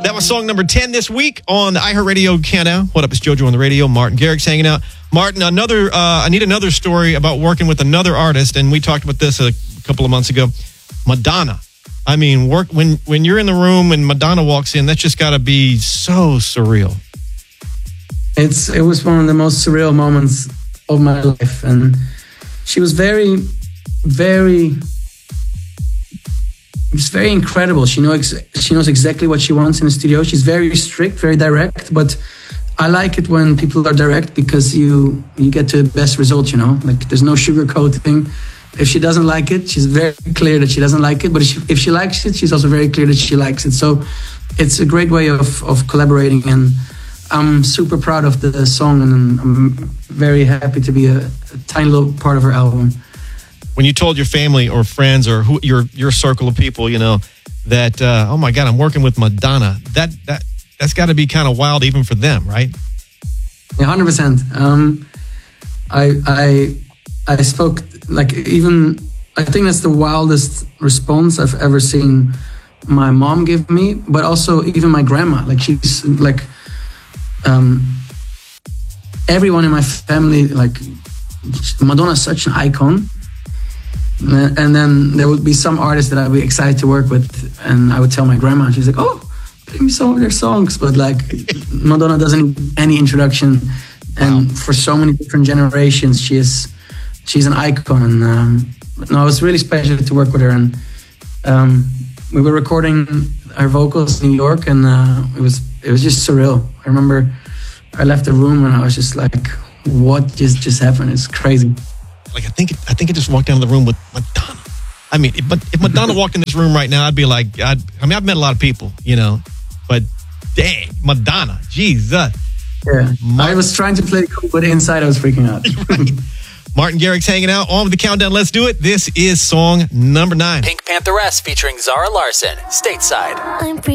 That was song number 10 this week on the iHeartRadio Countdown. What up, it's JoJo on the radio. Martin Garrix hanging out. Martin, I need another story about working with another artist, and we talked about this a couple of months ago. Madonna. I mean, when you're in the room and Madonna walks in, that's just got to be so surreal. It was one of the most surreal moments of my life, and she was very, very, it's very incredible. She knows exactly what she wants in the studio. She's very strict, very direct, but I like it when people are direct because you get to the best result, Like, there's no sugarcoating. If she doesn't like it, she's very clear that she doesn't like it. But if she likes it, she's also very clear that she likes it. So it's a great way of collaborating. And I'm super proud of the song, and I'm very happy to be a tiny little part of her album. When you told your family or friends or your circle of people, that, oh my God, I'm working with Madonna, that's got to be kind of wild even for them, right? Yeah, 100%. I spoke, I think that's the wildest response I've ever seen my mom give me, but also even my grandma. She's everyone in my family, Madonna's such an icon. And then there would be some artists that I'd be excited to work with, and I would tell my grandma, and she's like, "Oh, play me some of their songs." But Madonna doesn't need any introduction, and for so many different generations, she's an icon. And it was really special to work with her. And we were recording our vocals in New York, and it was just surreal. I remember I left the room and I was just like, "What just happened?" It's crazy. I think I just walked down the room with Madonna. I mean, if Madonna walked in this room right now, I'd be like, I've met a lot of people, but dang, Madonna, Jesus. Yeah, I was trying to play cool, but inside I was freaking out. Right. Martin Garrix hanging out on with the countdown. Let's do it. This is song number 9. Pink Pantheress featuring Zara Larsson, Stateside. I'm free.